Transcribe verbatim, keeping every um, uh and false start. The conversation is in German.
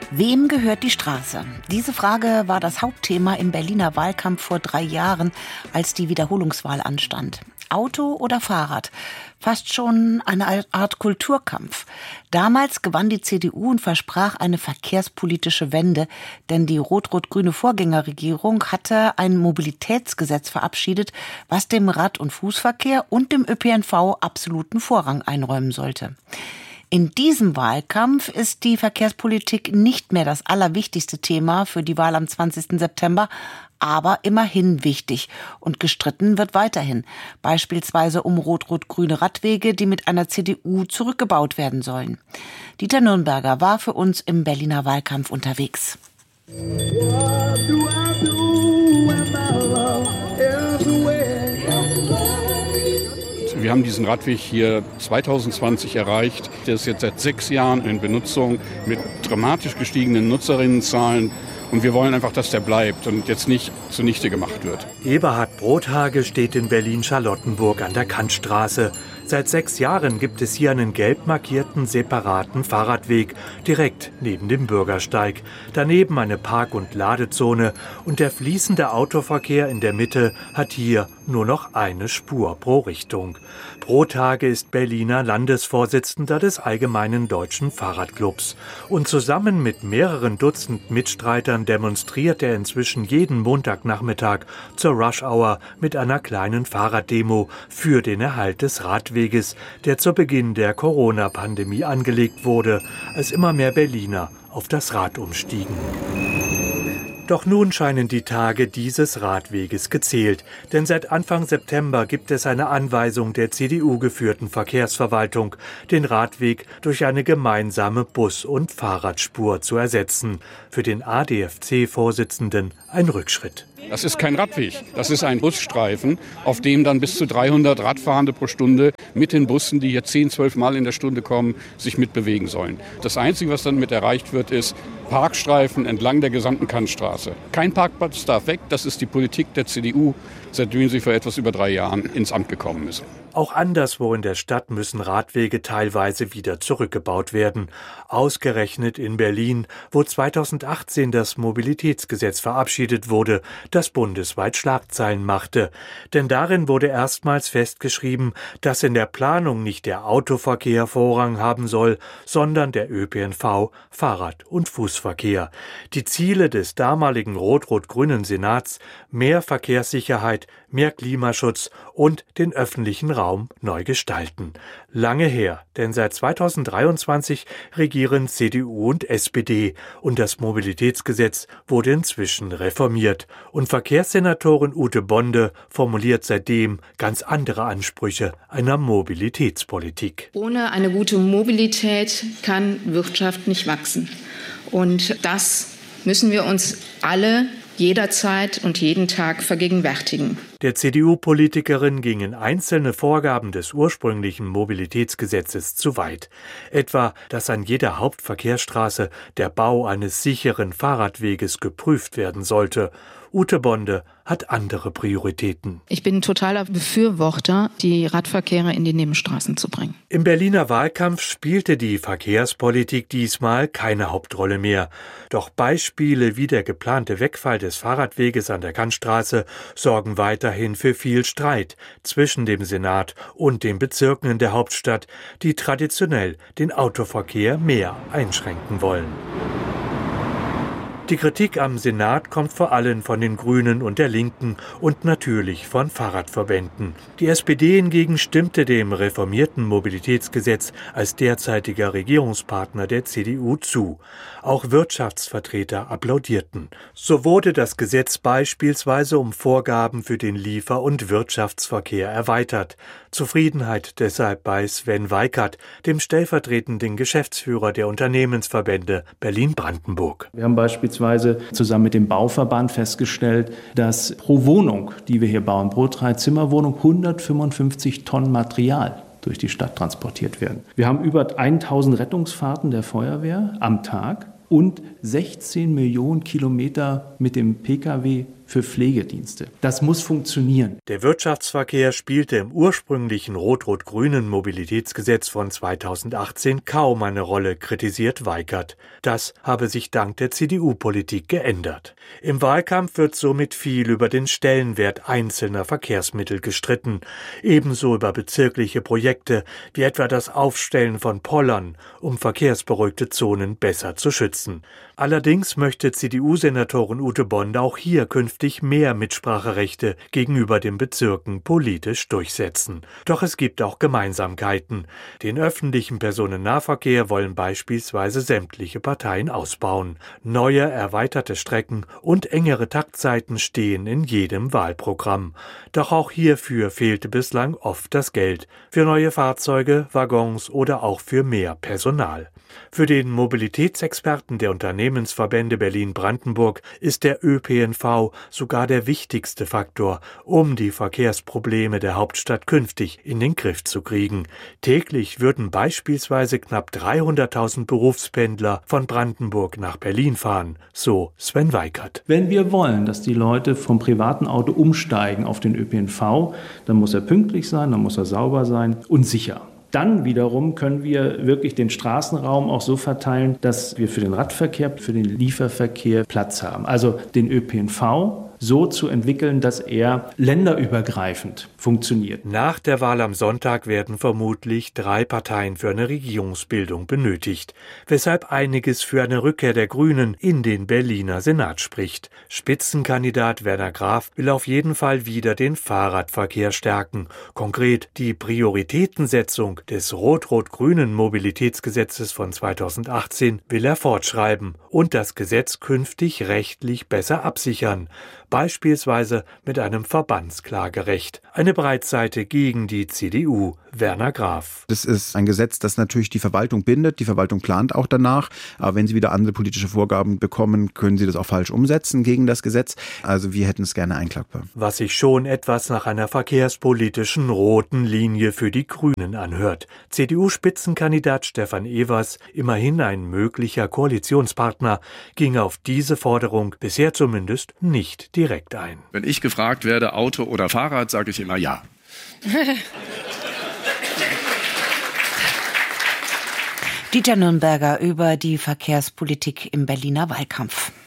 Wem gehört die Straße? Diese Frage war das Hauptthema im Berliner Wahlkampf vor drei Jahren, als die Wiederholungswahl anstand. Auto oder Fahrrad? Fast schon eine Art Kulturkampf. Damals gewann die C D U und versprach eine verkehrspolitische Wende, denn die rot-rot-grüne Vorgängerregierung hatte ein Mobilitätsgesetz verabschiedet, was dem Rad- und Fußverkehr und dem Ö P N V absoluten Vorrang einräumen sollte. In diesem Wahlkampf ist die Verkehrspolitik nicht mehr das allerwichtigste Thema für die Wahl am zwanzigsten September, aber immerhin wichtig. Und gestritten wird weiterhin. Beispielsweise um rot-rot-grüne Radwege, die mit einer C D U zurückgebaut werden sollen. Dieter Nürnberger war für uns im Berliner Wahlkampf unterwegs. Wir haben diesen Radweg hier zwanzig zwanzig erreicht. Der ist jetzt seit sechs Jahren in Benutzung mit dramatisch gestiegenen Nutzerinnenzahlen. Und wir wollen einfach, dass der bleibt und jetzt nicht zunichte gemacht wird. Eberhard Brothage steht in Berlin-Charlottenburg an der Kantstraße. Seit sechs Jahren gibt es hier einen gelb markierten, separaten Fahrradweg, direkt neben dem Bürgersteig. Daneben eine Park- und Ladezone und der fließende Autoverkehr in der Mitte hat hier nur noch eine Spur pro Richtung. Brothage ist Berliner Landesvorsitzender des Allgemeinen Deutschen Fahrradclubs. Und zusammen mit mehreren Dutzend Mitstreitern demonstriert er inzwischen jeden Montagnachmittag zur Rush-Hour mit einer kleinen Fahrraddemo für den Erhalt des Radweges, der zu Beginn der Corona-Pandemie angelegt wurde, als immer mehr Berliner auf das Rad umstiegen. Doch nun scheinen die Tage dieses Radweges gezählt, denn seit Anfang September gibt es eine Anweisung der C D U-geführten Verkehrsverwaltung, den Radweg durch eine gemeinsame Bus- und Fahrradspur zu ersetzen. Für den A D F C-Vorsitzenden ein Rückschritt. Das ist kein Radweg, das ist ein Busstreifen, auf dem dann bis zu dreihundert Radfahrende pro Stunde mit den Bussen, die hier zehn, zwölf Mal in der Stunde kommen, sich mitbewegen sollen. Das Einzige, was dann mit erreicht wird, ist Parkstreifen entlang der gesamten Kantstraße. Kein Parkplatz darf weg, das ist die Politik der C D U, seitdem sie vor etwas über drei Jahren ins Amt gekommen ist. Auch anderswo in der Stadt müssen Radwege teilweise wieder zurückgebaut werden. Ausgerechnet in Berlin, wo zweitausendachtzehn das Mobilitätsgesetz verabschiedet wurde, das bundesweit Schlagzeilen machte. Denn darin wurde erstmals festgeschrieben, dass in der Planung nicht der Autoverkehr Vorrang haben soll, sondern der Ö P N V, Fahrrad- und Fußverkehr. Die Ziele des damaligen rot-rot-grünen Senats: mehr Verkehrssicherheit, mehr Klimaschutz und den öffentlichen Raum neu gestalten. Lange her, denn seit zweitausenddreiundzwanzig regieren C D U und S P D und das Mobilitätsgesetz wurde inzwischen reformiert. Und Verkehrssenatorin Ute Bonde formuliert seitdem ganz andere Ansprüche einer Mobilitätspolitik. Ohne eine gute Mobilität kann Wirtschaft nicht wachsen. Und das müssen wir uns alle jederzeit und jeden Tag vergegenwärtigen. Der C D U-Politikerin gingen einzelne Vorgaben des ursprünglichen Mobilitätsgesetzes zu weit. Etwa, dass an jeder Hauptverkehrsstraße der Bau eines sicheren Fahrradweges geprüft werden sollte. Ute Bonde hat andere Prioritäten. Ich bin totaler Befürworter, die Radverkehre in die Nebenstraßen zu bringen. Im Berliner Wahlkampf spielte die Verkehrspolitik diesmal keine Hauptrolle mehr. Doch Beispiele wie der geplante Wegfall des Fahrradweges an der Kantstraße sorgen weiterhin für viel Streit zwischen dem Senat und den Bezirken in der Hauptstadt, die traditionell den Autoverkehr mehr einschränken wollen. Die Kritik am Senat kommt vor allem von den Grünen und der Linken und natürlich von Fahrradverbänden. Die S P D hingegen stimmte dem reformierten Mobilitätsgesetz als derzeitiger Regierungspartner der C D U zu. Auch Wirtschaftsvertreter applaudierten. So wurde das Gesetz beispielsweise um Vorgaben für den Liefer- und Wirtschaftsverkehr erweitert. Zufriedenheit deshalb bei Sven Weikert, dem stellvertretenden Geschäftsführer der Unternehmensverbände Berlin-Brandenburg. Wir haben beispielsweise zusammen mit dem Bauverband festgestellt, dass pro Wohnung, die wir hier bauen, pro Drei-Zimmer-Wohnung hundertfünfundfünfzig Tonnen Material durch die Stadt transportiert werden. Wir haben über tausend Rettungsfahrten der Feuerwehr am Tag und sechzehn Millionen Kilometer mit dem Pkw für Pflegedienste. Das muss funktionieren. Der Wirtschaftsverkehr spielte im ursprünglichen rot-rot-grünen Mobilitätsgesetz von zweitausendachtzehn kaum eine Rolle, kritisiert Weikert. Das habe sich dank der C D U-Politik geändert. Im Wahlkampf wird somit viel über den Stellenwert einzelner Verkehrsmittel gestritten. Ebenso über bezirkliche Projekte, wie etwa das Aufstellen von Pollern, um verkehrsberuhigte Zonen besser zu schützen. Allerdings möchte C D U-Senatorin Ute Bonde auch hier künftig mehr Mitspracherechte gegenüber den Bezirken politisch durchsetzen. Doch es gibt auch Gemeinsamkeiten. Den öffentlichen Personennahverkehr wollen beispielsweise sämtliche Parteien ausbauen. Neue, erweiterte Strecken und engere Taktzeiten stehen in jedem Wahlprogramm. Doch auch hierfür fehlte bislang oft das Geld. Für neue Fahrzeuge, Waggons oder auch für mehr Personal. Für den Mobilitätsexperten der Unternehmensverbände Berlin-Brandenburg ist der Ö P N V sogar der wichtigste Faktor, um die Verkehrsprobleme der Hauptstadt künftig in den Griff zu kriegen. Täglich würden beispielsweise knapp dreihunderttausend Berufspendler von Brandenburg nach Berlin fahren, so Sven Weikert. Wenn wir wollen, dass die Leute vom privaten Auto umsteigen auf den Ö P N V, dann muss er pünktlich sein, dann muss er sauber sein und sicher. Dann wiederum können wir wirklich den Straßenraum auch so verteilen, dass wir für den Radverkehr, für den Lieferverkehr Platz haben. Also den Ö P N V so zu entwickeln, dass er länderübergreifend funktioniert. Nach der Wahl am Sonntag werden vermutlich drei Parteien für eine Regierungsbildung benötigt, weshalb einiges für eine Rückkehr der Grünen in den Berliner Senat spricht. Spitzenkandidat Werner Graf will auf jeden Fall wieder den Fahrradverkehr stärken. Konkret die Prioritätensetzung des rot-rot-grünen Mobilitätsgesetzes von zweitausendachtzehn will er fortschreiben und das Gesetz künftig rechtlich besser absichern. Beispielsweise mit einem Verbandsklagerecht. Eine Breitseite gegen die C D U. Werner Graf. Das ist ein Gesetz, das natürlich die Verwaltung bindet. Die Verwaltung plant auch danach. Aber wenn sie wieder andere politische Vorgaben bekommen, können sie das auch falsch umsetzen gegen das Gesetz. Also wir hätten es gerne einklagbar. Was sich schon etwas nach einer verkehrspolitischen roten Linie für die Grünen anhört. C D U-Spitzenkandidat Stefan Evers, immerhin ein möglicher Koalitionspartner, ging auf diese Forderung bisher zumindest nicht direkt ein. Wenn ich gefragt werde, Auto oder Fahrrad, sage ich immer ja. Dieter Nürnberger über die Verkehrspolitik im Berliner Wahlkampf.